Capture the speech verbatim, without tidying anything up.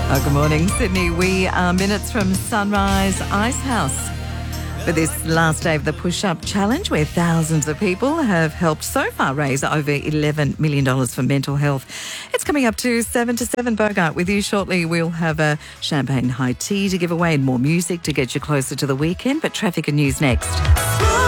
Oh, good morning, Sydney. We are minutes from Sunrise Ice House for this last day of the Push-Up Challenge, where thousands of people have helped so far raise over eleven million dollars for mental health. It's coming up to seven to seven, Bogart. With you shortly, we'll have a champagne high tea to give away and more music to get you closer to the weekend, but traffic and news next.